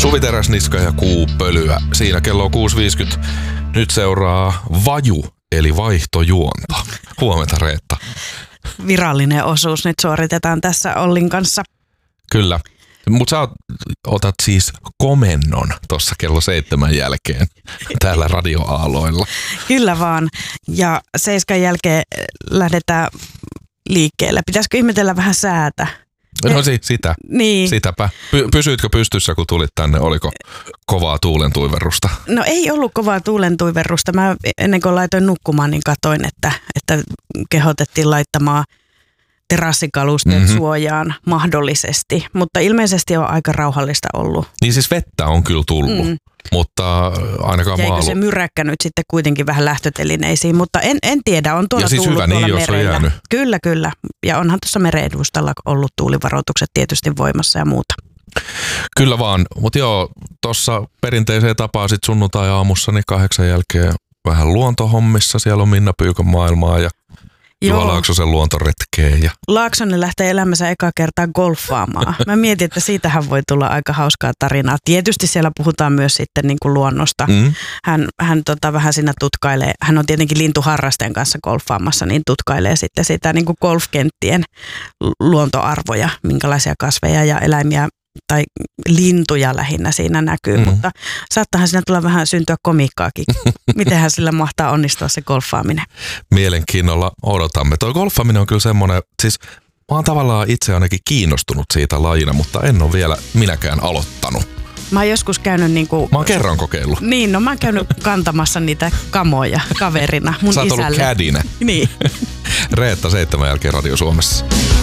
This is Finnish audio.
Suvi Teräsniska ja Kuupölyä. Siinä kello on 6.50. Nyt seuraa Vaju, eli vaihtojuonta. Huomenta, Reetta. Virallinen osuus nyt suoritetaan tässä Ollin kanssa. Kyllä. Mutta sä otat siis komennon tuossa kello 7 jälkeen täällä radioaaloilla. Kyllä vaan. Ja 7 jälkeen lähdetään liikkeelle. Pitäisikö ihmetellä vähän säätä? No sitä. Niin. Sitäpä. Pysyitkö pystyssä, kun tulit tänne? Oliko kovaa tuulentuiverrusta? No ei ollut kovaa tuulentuiverrusta. Mä ennen kuin laitoin nukkumaan, niin katoin, että kehotettiin laittamaan terassikalusteet suojaan mahdollisesti. Mutta ilmeisesti on aika rauhallista ollut. Niin siis vettä on kyllä tullut, mutta ainakaan jäikö se myräkkä nyt sitten kuitenkin vähän lähtötelineisiin, mutta en tiedä, on tuolla ja siis tullut hyvä tuolla niin, merellä. Jos on jäänyt. Kyllä. Ja onhan tuossa meren edustalla ollut tuulivaroitukset tietysti voimassa ja muuta. Kyllä vaan, mutta joo, tuossa perinteiseen tapaan sit sunnuntai-aamussa niin 8 jälkeen vähän luontohommissa. Siellä on Minna Pyykön maailmaa ja Juha Laaksosen luontoretkeen. Ja Laaksonen lähtee elämänsä eka kertaa golfaamaan. Mä mietin, että siitähän voi tulla aika hauskaa tarinaa. Tietysti siellä puhutaan myös sitten niin kuin luonnosta. Hän vähän siinä tutkailee. Hän on tietenkin lintuharrasteen kanssa golfaamassa, niin tutkailee sitten sitä niin kuin golfkenttien luontoarvoja, minkälaisia kasveja ja eläimiä tai lintuja lähinnä siinä näkyy, mutta saattahan siinä tulla vähän syntyä komiikkaakin. Mitenhän sillä mahtaa onnistua se golfaaminen? Mielenkiinnolla odotamme. Tuo golfaaminen on kyllä semmoinen, siis mä oon tavallaan itse ainakin kiinnostunut siitä lajina, mutta en ole vielä minäkään aloittanut. Mä oon joskus käynyt niinku... Mä oon kerran kokeillut. Niin, no mä oon käynyt kantamassa niitä kamoja kaverina mun isälle. Sä oot ollut cadinä. Niin. Reetta 7 jälkeen Radio Suomessa.